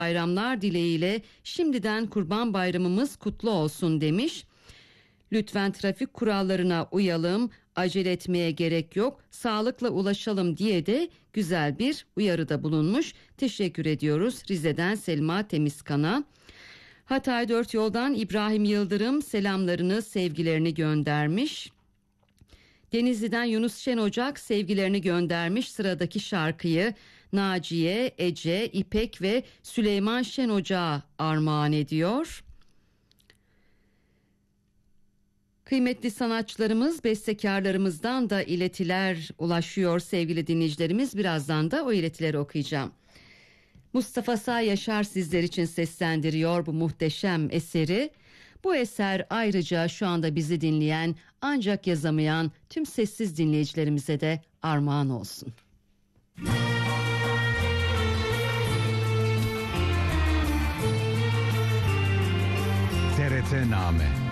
bayramlar dileğiyle şimdiden Kurban Bayramımız kutlu olsun demiş. Lütfen trafik kurallarına uyalım, acele etmeye gerek yok, sağlıkla ulaşalım diye de güzel bir uyarıda bulunmuş. Teşekkür ediyoruz Rize'den Selma Temizkan'a. Hatay Dört Yol'dan İbrahim Yıldırım selamlarını, sevgilerini göndermiş. Denizli'den Yunus Şen Ocak sevgilerini göndermiş. Sıradaki şarkıyı Naciye, Ece, İpek ve Süleyman Şen Ocak'a armağan ediyor. Kıymetli sanatçılarımız, bestekarlarımızdan da iletiler ulaşıyor sevgili dinleyicilerimiz. Birazdan da o iletileri okuyacağım. Mustafa Sağ Yaşar sizler için seslendiriyor bu muhteşem eseri. Bu eser ayrıca şu anda bizi dinleyen ancak yazamayan tüm sessiz dinleyicilerimize de armağan olsun. TRT Name.